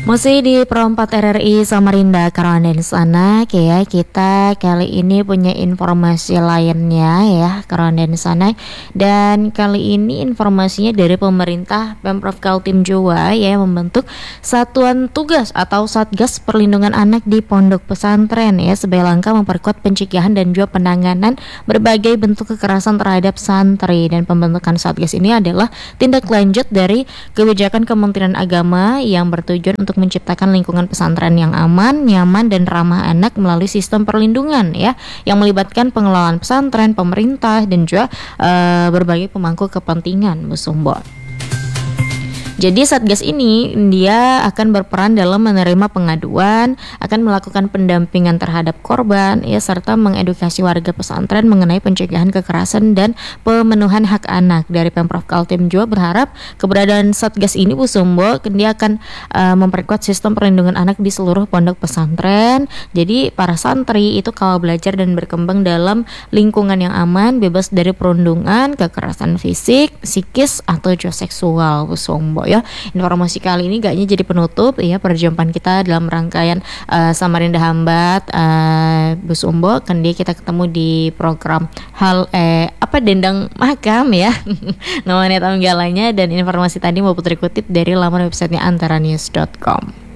Masih di Perempat RRI Samarinda Karonen sana ya, kita kali ini punya informasi lainnya ya Karonen sana. Dan kali ini informasinya dari pemerintah Pemprov Kaltim Jawa ya, yang membentuk Satuan Tugas atau Satgas Perlindungan Anak di Pondok Pesantren ya, sebagai langkah memperkuat pencegahan dan juga penanganan berbagai bentuk kekerasan terhadap santri. Dan pembentukan Satgas ini adalah tindak lanjut dari kebijakan Kementerian Agama yang bertujuan untuk menciptakan lingkungan pesantren yang aman, nyaman, dan ramah anak melalui sistem perlindungan ya, yang melibatkan pengelolaan pesantren, pemerintah, dan juga berbagai pemangku kepentingan, Bu Sumbo. Jadi Satgas ini dia akan berperan dalam menerima pengaduan, akan melakukan pendampingan terhadap korban, ya, serta mengedukasi warga pesantren mengenai pencegahan kekerasan dan pemenuhan hak anak. Dari Pemprov Kaltim juga berharap keberadaan Satgas ini, Bu Sumbo, dia akan memperkuat sistem perlindungan anak di seluruh pondok pesantren. Jadi para santri itu kawal belajar dan berkembang dalam lingkungan yang aman, bebas dari perundungan, kekerasan fisik, psikis, atau juga seksual, Bu Sumbo. Ya, informasi kali ini gaknya jadi penutup ya perjumpaan kita dalam rangkaian Samarinda Hambat, Bu Sumbo. Kan dia kita ketemu di program Dendang Makam ya. Namanya tanggalanya, dan informasi tadi mau putri kutip dari laman websitenya antaranews.com.